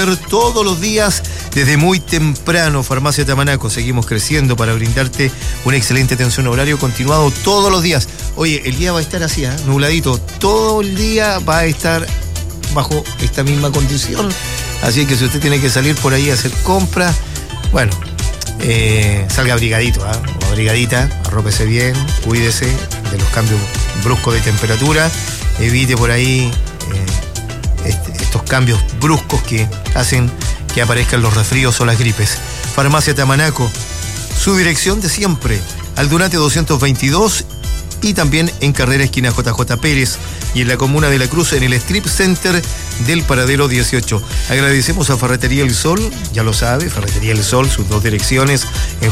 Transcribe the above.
Todos los días, desde muy temprano. Farmacia Tamanaco, seguimos creciendo para brindarte una excelente atención, horario continuado todos los días. Oye, el día va a estar así, nubladito, todo el día va a estar bajo esta misma condición, así que si usted tiene que salir por ahí a hacer compras, bueno, salga abrigadito, o abrigadita, arrópese bien, cuídese de los cambios bruscos de temperatura, evite por ahí estos cambios bruscos que hacen que aparezcan los resfríos o las gripes. Farmacia Tamanaco, su dirección de siempre, Aldunate 222 y también en carrera esquina JJ Pérez y en la comuna de La Cruz, en el Strip Center del Paradero 18. Agradecemos a Ferretería El Sol, ya lo sabe, Ferretería El Sol, sus dos direcciones en